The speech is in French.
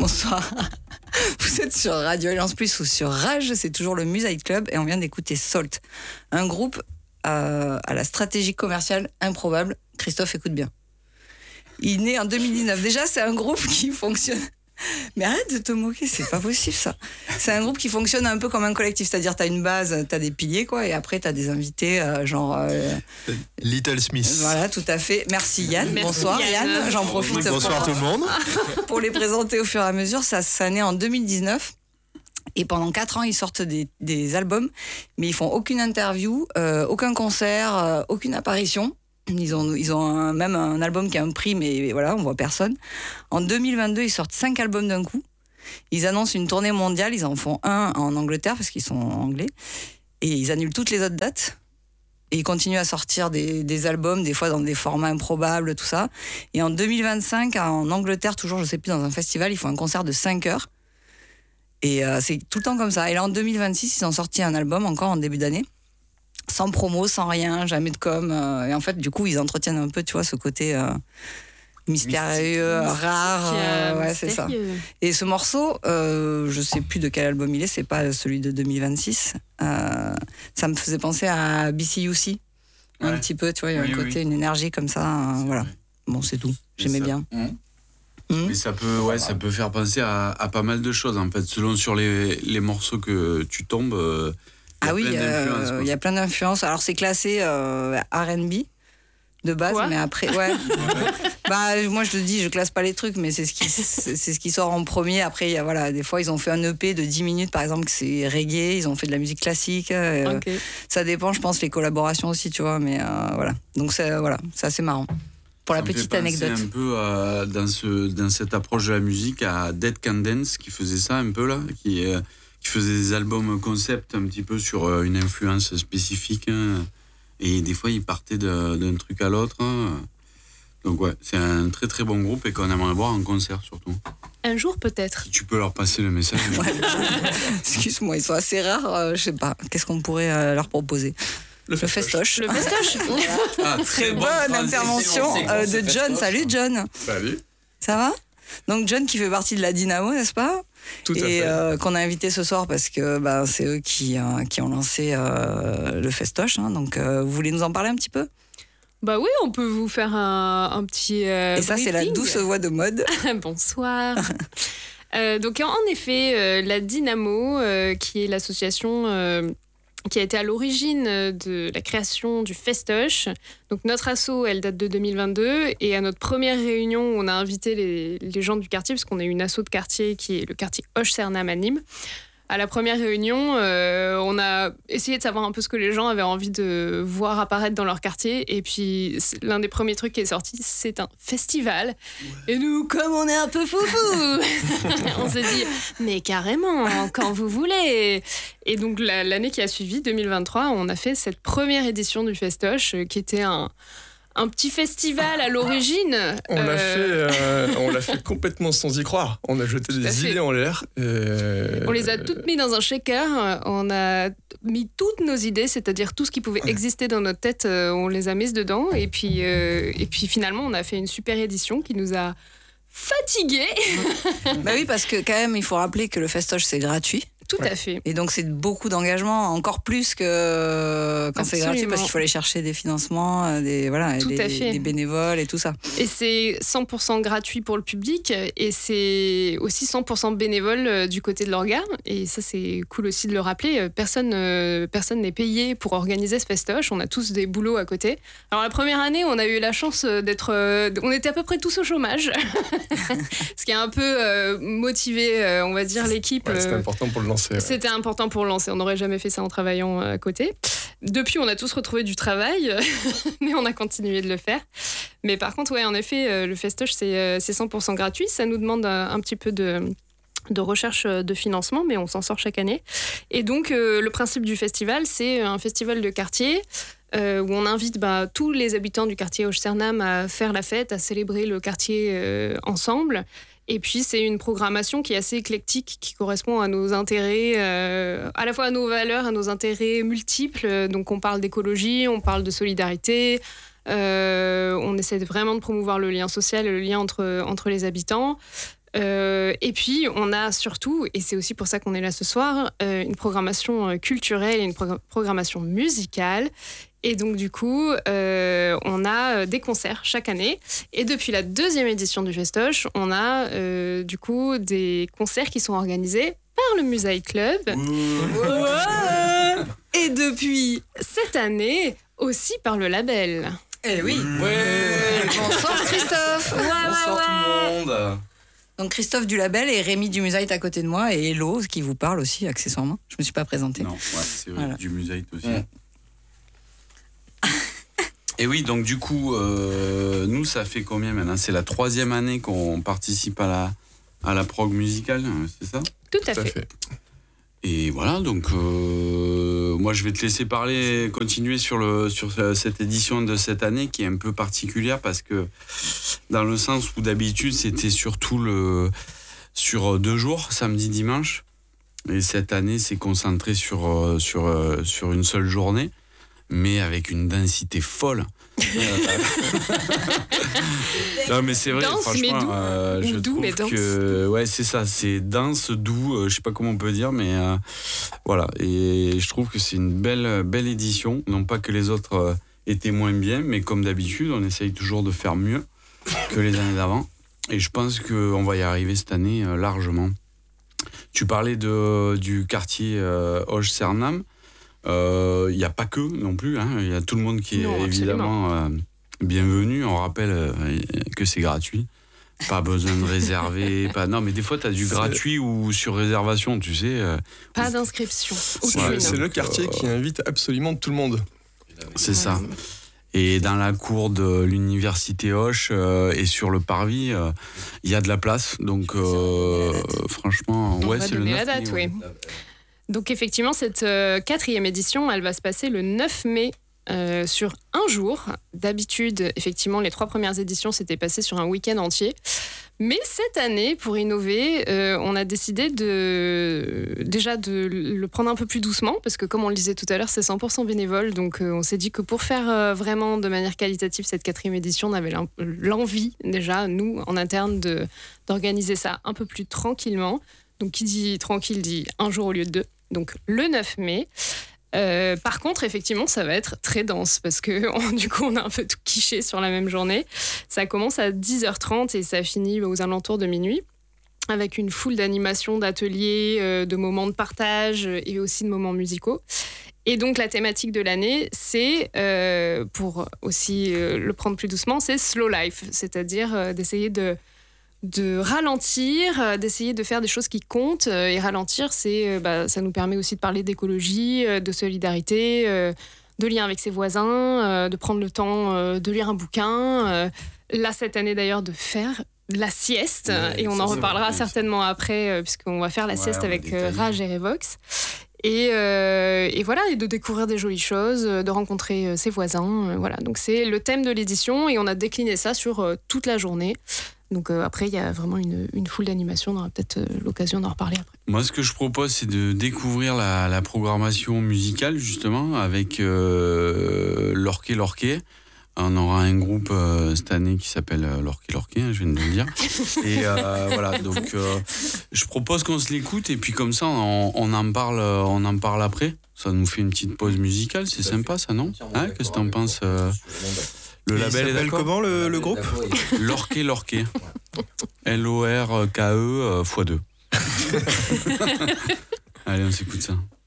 bonsoir. Vous êtes sur Radio Alliance Plus ou sur Rage, c'est toujours le Music Club et on vient d'écouter Salt, un groupe à la stratégie commerciale improbable. Christophe, écoute bien. Il naît en 2019. Déjà, c'est un groupe qui fonctionne... Mais arrête de te moquer, c'est pas possible ça. C'est un groupe qui fonctionne un peu comme un collectif, c'est-à-dire t'as une base, t'as des piliers quoi, et après t'as des invités Little Smith. Voilà, tout à fait. Merci Yann. Bonsoir Yann. J'en profite. Bonsoir tout le monde. Pour les présenter au fur et à mesure. Ça naît en 2019 et pendant 4 ans ils sortent des albums, mais ils font aucune interview, aucun concert, aucune apparition. Ils ont même un album qui a un prix, mais voilà, on voit personne. En 2022, ils sortent 5 albums d'un coup. Ils annoncent une tournée mondiale. Ils en font un en Angleterre parce qu'ils sont anglais. Et ils annulent toutes les autres dates. Et ils continuent à sortir des albums, des fois dans des formats improbables, tout ça. Et en 2025, en Angleterre, toujours, je sais plus, dans un festival, ils font un concert de 5 heures. Et c'est tout le temps comme ça. Et là, en 2026, ils ont sorti un album encore en début d'année. Sans promo, sans rien, jamais de com. Et en fait, du coup, ils entretiennent un peu, tu vois, ce côté mystérieux, rare. Ouais, c'est ça. Et ce morceau, je sais plus de quel album il est, c'est pas celui de 2026. Ça me faisait penser à BCUC, un petit peu, tu vois, il y a un côté, une énergie comme ça. Voilà. Bon, c'est tout. J'aimais bien. Mais ça peut faire penser à pas mal de choses, en fait, selon sur les morceaux que tu tombes. Ah oui, il y a plein d'influences. Alors c'est classé R&B de base, mais après, ouais. Bah moi je te dis, je classe pas les trucs, mais c'est ce qui sort en premier. Après, voilà, des fois ils ont fait un EP de 10 minutes, par exemple, que c'est reggae. Ils ont fait de la musique classique. Ça dépend, je pense, les collaborations aussi, tu vois. Mais voilà, donc c'est assez marrant. Pour la petite anecdote. C'est un peu dans cette approche de la musique à Dead Can Dance qui faisait ça un peu là, qui faisait des albums concept un petit peu sur une influence spécifique. Et des fois, ils partaient d'un truc à l'autre. Donc ouais, c'est un très très bon groupe et qu'on aimerait voir en concert surtout. Un jour peut-être. Si tu peux leur passer le message. Ouais. Excuse-moi, ils sont assez rares. Je sais pas, qu'est-ce qu'on pourrait leur proposer ? Le festoche. Le festoche. Très bonne intervention de John. Salut John. Salut. Ça va ? Donc John qui fait partie de la Dynamo, n'est-ce pas ? Tout à fait. Et qu'on a invité ce soir parce que c'est eux qui ont lancé le festoche. Donc vous voulez nous en parler un petit peu ? Bah oui, on peut vous faire un petit Et ça, c'est la douce voix de Maude. Bonsoir. Donc en effet, la Dynamo, qui est l'association qui a été à l'origine de la création du festoche. Donc notre asso, elle date de 2022 et à notre première réunion, on a invité les gens du quartier parce qu'on a une asso de quartier qui est le quartier Hoche-Cernam à Nîmes. À la première réunion, on a essayé de savoir un peu ce que les gens avaient envie de voir apparaître dans leur quartier. Et puis, l'un des premiers trucs qui est sorti, c'est un festival. Ouais. Et nous, comme on est un peu foufou, on s'est dit, mais carrément, quand vous voulez. Et donc, l'année qui a suivi, 2023, on a fait cette première édition du Festoche, qui était un petit festival à l'origine. On l'a fait complètement sans y croire. On a jeté des idées en l'air. On les a toutes mis dans un shaker. On a mis toutes nos idées, c'est-à-dire tout ce qui pouvait exister dans notre tête, on les a mises dedans. Et puis finalement, on a fait une super édition qui nous a fatigués. Bah oui, parce que quand même, il faut rappeler que le festoche, c'est gratuit. Tout à fait. Et donc, c'est beaucoup d'engagement, encore plus que quand c'est gratuit, parce qu'il faut aller chercher des financements, des bénévoles et tout ça. Et c'est 100% gratuit pour le public et c'est aussi 100% bénévole du côté de l'orga. Et ça, c'est cool aussi de le rappeler. Personne n'est payé pour organiser ce festoche. On a tous des boulots à côté. Alors, la première année, on a eu la chance d'être... on était à peu près tous au chômage. Ce qui a un peu motivé, on va dire, l'équipe. Ouais, c'était important pour le lancer. Ouais. C'était important pour le lancer. On n'aurait jamais fait ça en travaillant à côté. Depuis, on a tous retrouvé du travail, mais on a continué de le faire. Mais par contre, ouais, en effet, le festoche, c'est 100% gratuit. Ça nous demande un petit peu de recherche de financement, mais on s'en sort chaque année. Et donc, le principe du festival, c'est un festival de quartier où on invite tous les habitants du quartier Hoche-Cernam à faire la fête, à célébrer le quartier ensemble. Et puis, c'est une programmation qui est assez éclectique, qui correspond à nos intérêts, à la fois à nos valeurs, à nos intérêts multiples. Donc, on parle d'écologie, on parle de solidarité, on essaie vraiment de promouvoir le lien social et le lien entre les habitants. Et puis, on a surtout, et c'est aussi pour ça qu'on est là ce soir, une programmation culturelle et une programmation musicale. Et donc, du coup, on a des concerts chaque année. Et depuis la 2e édition du Festoche, on a du coup des concerts qui sont organisés par le Musaï Club. Et depuis cette année, aussi par le label. Eh oui. Ouais. Bonsoir Christophe. Bonsoir tout le monde. Donc Christophe du label et Rémi du Musaït à côté de moi et Hello qui vous parle aussi accessoirement. Je me suis pas présentée. Non, ouais, c'est vrai, Voilà. du Musaït aussi. Ouais. Et oui, donc du coup, nous, ça fait combien maintenant ? C'est la 3e année qu'on participe à la prog musicale, c'est ça ? Tout à Tout à fait. fait. Et voilà, donc moi je vais te laisser continuer sur cette édition de cette année qui est un peu particulière parce que dans le sens où d'habitude c'était surtout sur 2 jours, samedi, dimanche, et cette année c'est concentré sur une seule journée, mais avec une densité folle. Non mais c'est vrai, Dense, franchement, mais doux. je Ou doux, trouve mais dense. que ouais c'est ça, c'est dense, doux, je sais pas comment on peut dire, mais voilà, et je trouve que c'est une belle édition, non pas que les autres étaient moins bien, mais comme d'habitude, on essaye toujours de faire mieux que les années d'avant, et je pense qu'on va y arriver cette année largement. Tu parlais du quartier Hoche-Cernam. Il n'y a pas que non plus, il y a tout le monde qui est Non, évidemment bienvenu. On rappelle que c'est gratuit, pas besoin de réserver, non mais des fois tu as du gratuit ou sur réservation, tu sais. Pas d'inscription. C'est le quartier qui invite absolument tout le monde. C'est ça. Et dans la cour de l'université Hoche et sur le parvis, il y a de la place, donc franchement, On ouais, va c'est le donner 9 la date, mai, oui. Donc effectivement, cette 4e édition, elle va se passer le 9 mai sur un jour. D'habitude, effectivement, les 3 premières éditions s'étaient passées sur un week-end entier. Mais cette année, pour innover, on a décidé déjà de le prendre un peu plus doucement, parce que comme on le disait tout à l'heure, c'est 100% bénévole. Donc on s'est dit que pour faire vraiment de manière qualitative cette 4e édition, on avait l'envie déjà, nous, en interne, d'organiser ça un peu plus tranquillement. Donc qui dit tranquille dit un jour au lieu de 2. Donc le 9 mai. Par contre, effectivement, ça va être très dense parce que du coup, on a un peu tout quiché sur la même journée. Ça commence à 10h30 et ça finit aux alentours de minuit, avec une foule d'animations, d'ateliers, de moments de partage et aussi de moments musicaux. Et donc, la thématique de l'année, c'est, pour aussi le prendre plus doucement, c'est slow life, c'est-à-dire d'essayer de ralentir, d'essayer de faire des choses qui comptent. Et ralentir, ça nous permet aussi de parler d'écologie, de solidarité, de lien avec ses voisins, de prendre le temps de lire un bouquin. Là, cette année d'ailleurs, de faire la sieste. Ouais, et on ça, en c'est reparlera vrai, certainement après, puisqu'on va faire la sieste on va avec détailler. Rage et Revox. Et voilà, et de découvrir des jolies choses, de rencontrer ses voisins. Voilà, donc c'est le thème de l'édition et on a décliné ça sur toute la journée. Donc après, il y a vraiment une foule d'animations. On aura peut-être l'occasion d'en reparler après. Moi, ce que je propose, c'est de découvrir la programmation musicale, justement, avec Lorquet. On aura un groupe cette année qui s'appelle Lorquet, je viens de le dire. Et voilà, donc je propose qu'on se l'écoute et puis comme ça, on en parle après. Ça nous fait une petite pause musicale, c'est sympa ça, non ? Qu'est-ce que t'en penses Le label est d'accord ? Comment le groupe ? Lorquet. LORKE x2. Allez, on s'écoute ça.